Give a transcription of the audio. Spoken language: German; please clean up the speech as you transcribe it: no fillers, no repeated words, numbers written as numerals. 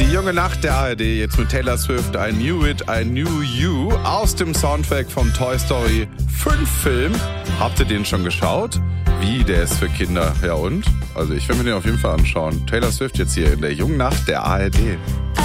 Die junge Nacht der ARD, jetzt mit Taylor Swift, I Knew It, I Knew You, aus dem Soundtrack vom Toy Story 5 Film. Habt ihr den schon geschaut? Wie, der ist für Kinder. Ja und? Also ich will mir den auf jeden Fall anschauen. Taylor Swift jetzt hier in der jungen Nacht der ARD.